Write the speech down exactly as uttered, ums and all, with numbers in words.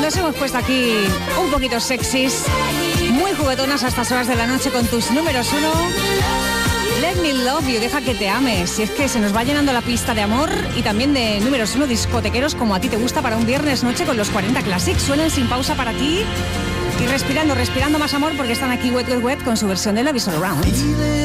Nos hemos puesto aquí un poquito sexys, muy juguetonas a estas horas de la noche con tus números uno. Let me love you, deja que te ames. Si es que se nos va llenando la pista de amor y también de números uno discotequeros como a ti te gusta para un viernes noche con los cuarenta Classics. Suenan sin pausa para ti y respirando, respirando más amor porque están aquí Wet Wet Wet con su versión de Love Is All Around.